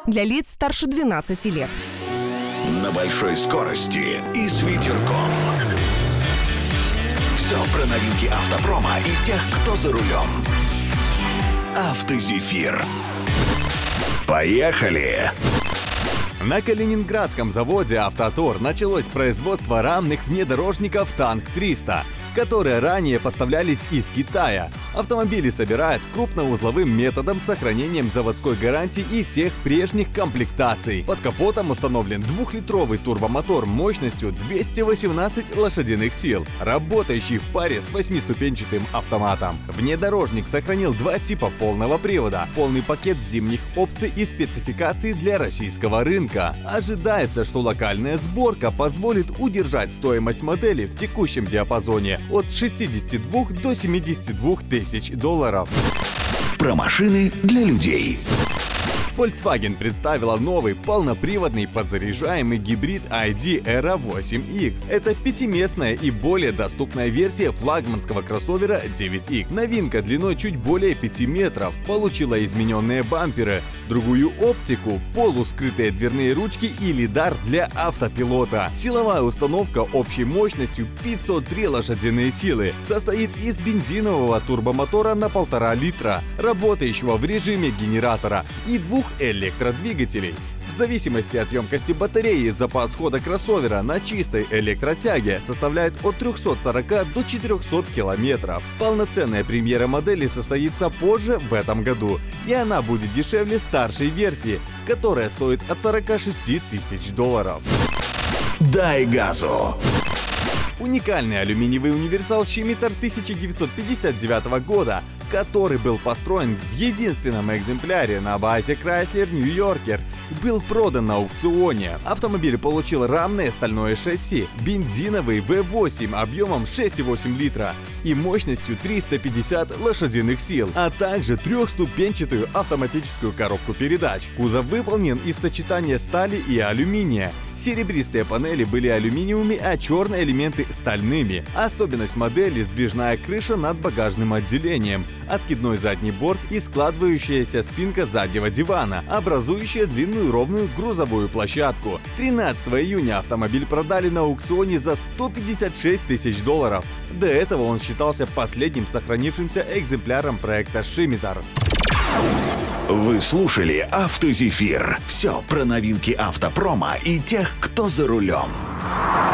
Для лиц старше 12 лет. На большой скорости и с ветерком. Все про новинки автопрома и тех, кто за рулем. «Автозефир». Поехали! На калининградском заводе «Автотор» началось производство рамных внедорожников «Танк-300», которые ранее поставлялись из Китая. Автомобили собирают крупноузловым методом с сохранением заводской гарантии и всех прежних комплектаций. Под капотом установлен 2-литровый турбомотор мощностью 218 лошадиных сил, работающий в паре с 8-ступенчатым автоматом. Внедорожник сохранил 2 типа полного привода, полный пакет зимних опций и спецификаций для российского рынка. Ожидается, что локальная сборка позволит удержать стоимость модели в текущем диапазоне от 62 до 72 тысяч долларов. Про машины для людей. Volkswagen представила новый полноприводный подзаряжаемый гибрид ID Era 8X. Это пятиместная и более доступная версия флагманского кроссовера 9X. Новинка длиной чуть более 5 метров. Получила измененные бамперы, другую оптику, полускрытые дверные ручки и лидар для автопилота. Силовая установка общей мощностью 503 лошадиные силы состоит из бензинового турбомотора на 1,5 литра, работающего в режиме генератора, и 2 электродвигателей. В зависимости от емкости батареи запас хода кроссовера на чистой электротяге составляет от 340 до 400 километров. Полноценная премьера модели состоится позже в этом году, и она будет дешевле старшей версии, которая стоит от 46 тысяч долларов. Дай газу! Уникальный алюминиевый универсал Шимитер 1959 года, который был построен в единственном экземпляре на базе Chrysler New Yorker, был продан на аукционе. Автомобиль получил рамное стальное шасси, бензиновый V8 объемом 6,8 литра и мощностью 350 лошадиных сил, а также 3-ступенчатую автоматическую коробку передач. Кузов выполнен из сочетания стали и алюминия. Серебристые панели были алюминиевыми, а черные элементы стальными. Особенность модели — сдвижная крыша над багажным отделением, откидной задний борт и складывающаяся спинка заднего дивана, образующая длинную ровную грузовую площадку. 13 июня автомобиль продали на аукционе за 156 тысяч долларов. До этого он считался последним сохранившимся экземпляром проекта Шимитер. Вы слушали «Автозефир». Все про новинки автопрома и тех, кто за рулем.